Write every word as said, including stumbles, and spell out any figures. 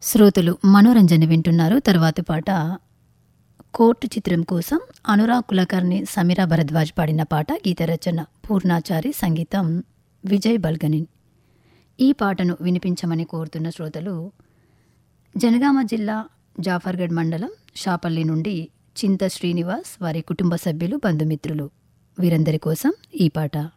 శ్రోతలు మనోరంజన వింటున్నారు. తర్వాతి పాట కోర్టు చిత్రం కోసం అనురాగ్ కులకర్ణి, సమీరా భరద్వాజ్ పాడిన పాట. గీత రచన పూర్ణాచారి, సంగీతం విజయ్ బల్గనిన్. ఈ పాటను వినిపించమని కోరుతున్న శ్రోతలు జనగామ జిల్లా జాఫర్గఢ్ మండలం షాపల్లి నుండి చింత శ్రీనివాస్, వారి కుటుంబ సభ్యులు, బంధుమిత్రులు, వీరందరి కోసం ఈ పాట.